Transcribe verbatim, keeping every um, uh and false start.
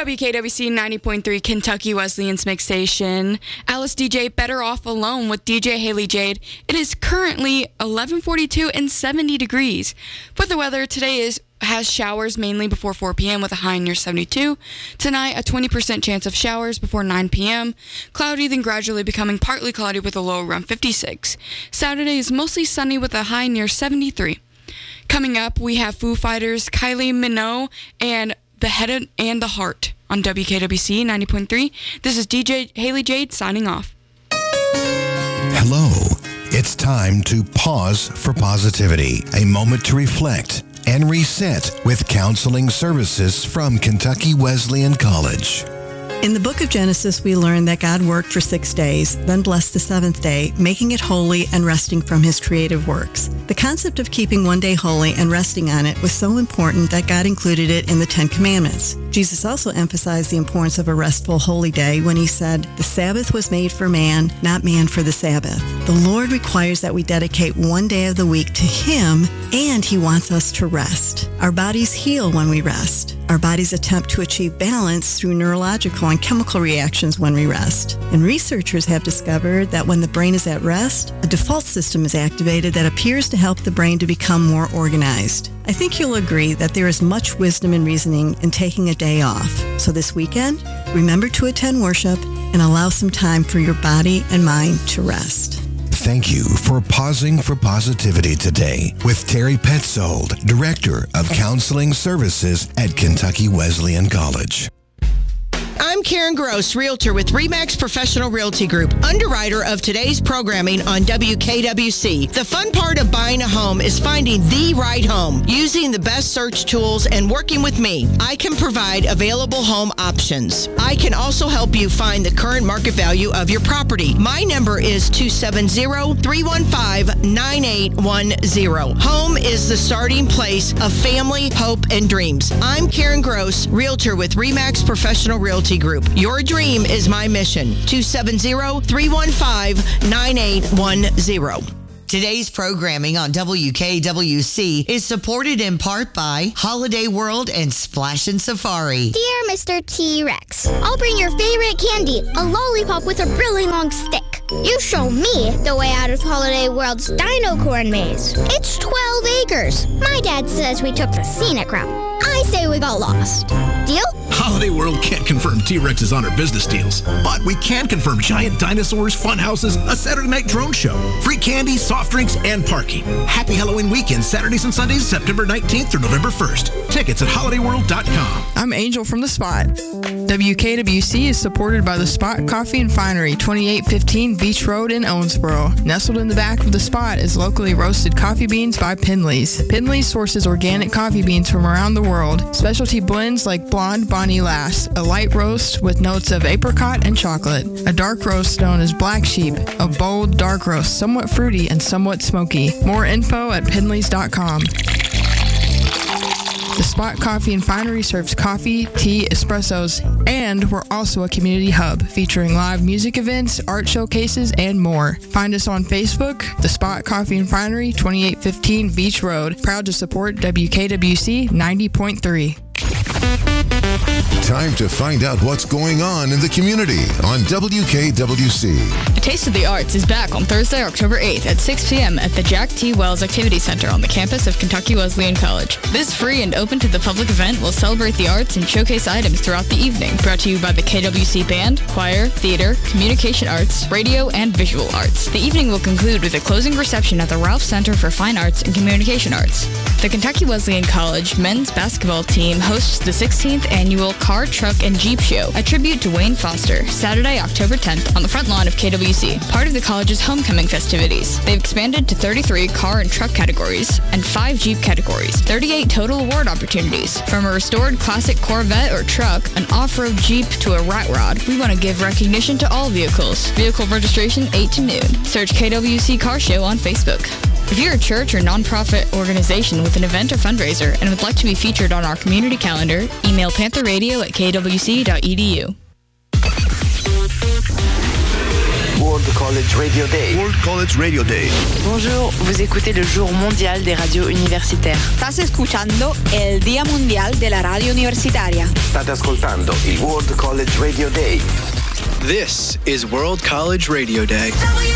W K W C ninety point three Kentucky Wesleyan's Mix Station. Alice D J, Better Off Alone with D J Haley Jade. It is currently eleven forty-two and seventy degrees. For the weather, today is has showers mainly before four p.m. with a high near seventy-two. Tonight, a twenty percent chance of showers before nine p.m. Cloudy, then gradually becoming partly cloudy with a low around fifty-six. Saturday is mostly sunny with a high near seventy-three. Coming up, we have Foo Fighters, Kylie Minogue, and The Head and the Heart on W K W C ninety point three. This is D J Haley Jade signing off. Hello. It's time to pause for positivity. A moment to reflect and reset with counseling services from Kentucky Wesleyan College. In the book of Genesis, we learn that God worked for six days, then blessed the seventh day, making it holy and resting from his creative works. The concept of keeping one day holy and resting on it was so important that God included it in the Ten Commandments. Jesus also emphasized the importance of a restful, holy day when he said, "The Sabbath was made for man, not man for the Sabbath." The Lord requires that we dedicate one day of the week to him, and he wants us to rest. Our bodies heal when we rest. Our bodies attempt to achieve balance through neurological and chemical reactions when we rest. And researchers have discovered that when the brain is at rest, a default system is activated that appears to help the brain to become more organized. I think you'll agree that there is much wisdom and reasoning in taking a day off. So this weekend, remember to attend worship and allow some time for your body and mind to rest. Thank you for pausing for positivity today with Terry Petzold, Director of Counseling Services at Kentucky Wesleyan College. I'm Karen Gross, Realtor with RE/MAX Professional Realty Group, underwriter of today's programming on W K W C. The fun part of buying a home is finding the right home, using the best search tools, and working with me. I can provide available home options. I can also help you find the current market value of your property. My number is two seven zero, three one five, nine eight one zero. Home is the starting place of family, hope, and dreams. I'm Karen Gross, Realtor with RE/MAX Professional Realty Group. Your dream is my mission. two seven zero, three one five, nine eight one zero. Today's programming on W K W C is supported in part by Holiday World and Splash and Safari. Dear Mister T-Rex, I'll bring your favorite candy, a lollipop with a really long stick. You show me the way out of Holiday World's Dino Corn Maze. It's twelve acres. My dad says we took the scenic route. I say we got lost. Deal? Holiday World can't confirm T-Rexes on our business deals, but we can confirm giant dinosaurs, fun houses, a Saturday night drone show, free candy, soft drinks, and parking. Happy Halloween weekend, Saturdays and Sundays, September nineteenth through November first. Tickets at holiday world dot com. I'm Angel from The Spot. W K W C is supported by The Spot Coffee and Finery, twenty-eight fifteen Beach Road in Owensboro. Nestled in the back of The Spot is locally roasted coffee beans by Pinley's. Pinley's sources organic coffee beans from around the world. Specialty blends like Blonde Bonnie Lass, a light roast with notes of apricot and chocolate. A dark roast known as Black Sheep, a bold, dark roast, somewhat fruity and somewhat smoky. More info at pinleys dot com. The Spot Coffee and Finery serves coffee, tea, espressos, and we're also a community hub featuring live music events, art showcases, and more. Find us on Facebook, The Spot Coffee and Finery, twenty-eight fifteen Beach Road. Proud to support W K W C ninety point three. Time to find out what's going on in the community on W K W C. A Taste of the Arts is back on Thursday, October eighth at six p.m. at the Jack T. Wells Activity Center on the campus of Kentucky Wesleyan College. This free and open to the public event will celebrate the arts and showcase items throughout the evening. Brought to you by the K W C Band, Choir, Theater, Communication Arts, Radio, and Visual Arts. The evening will conclude with a closing reception at the Ralph Center for Fine Arts and Communication Arts. The Kentucky Wesleyan College men's basketball team hosts the sixteenth annual Car, Truck, and Jeep Show, a tribute to Wayne Foster, Saturday, October tenth, on the front lawn of K W C, part of the college's homecoming festivities. They've expanded to thirty-three car and truck categories and five Jeep categories, thirty-eight total award opportunities. From a restored classic Corvette or truck, an off-road Jeep, to a rat rod, we want to give recognition to all vehicles. Vehicle registration eight to noon. Search K W C Car Show on Facebook. If you're a church or nonprofit organization with an event or fundraiser and would like to be featured on our community calendar, email panther radio at k w c dot e d u. For World College Radio Day. World College Radio Day. Bonjour, vous écoutez le jour mondial des radios universitaires. Estás escuchando el Día Mundial de la Radio Universitaria. State ascoltando il World College Radio Day. This is World College Radio Day.